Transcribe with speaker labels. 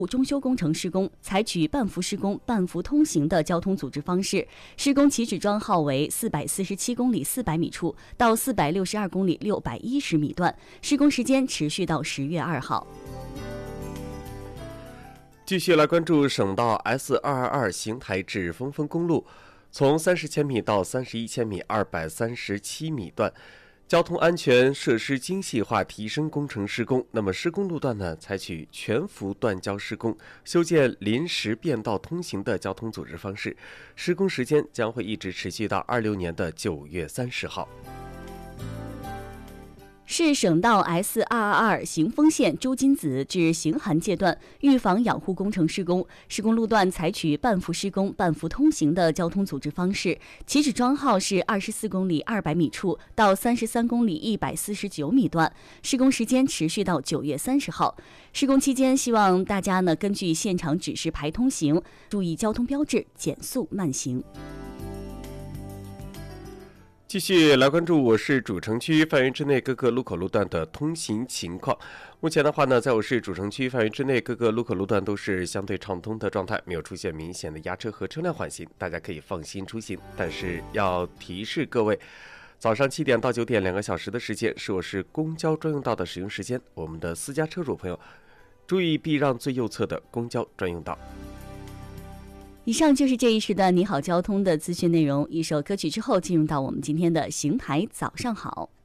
Speaker 1: 中修工程施工，采取半幅施工、半幅通行的交通组织方式。施工起止桩号为447公里400米处到462公里610米段，施工时间持续到10月2号。
Speaker 2: 继续来关注省道 S222 邢台至峰峰公路，从30千米到31千米237米段，交通安全设施精细化提升工程施工。那么施工路段呢，采取全幅断交施工，修建临时便道通行的交通组织方式。施工时间将会一直持续到26年的9月30号。
Speaker 1: 市省道 S222 邢峰县朱金子至邢韩界段预防养护工程施工，施工路段采取半幅施工、半幅通行的交通组织方式，起止桩号是24公里200米处到33公里149米段，施工时间持续到9月30号。施工期间，希望大家呢根据现场指示排通行，注意交通标志，减速慢行。
Speaker 2: 继续来关注我市主城区范围之内各个路口路段的通行情况。目前的话呢，在我市主城区范围之内各个路口路段都是相对畅通的状态，没有出现明显的压车和车辆缓行，大家可以放心出行。但是要提示各位，早上7点到9点2个小时的时间是我市公交专用道的使用时间，我们的私家车主朋友注意避让最右侧的公交专用道。
Speaker 1: 以上就是这一时段你好交通的资讯内容，一首歌曲之后进入到我们今天的邢台早上好。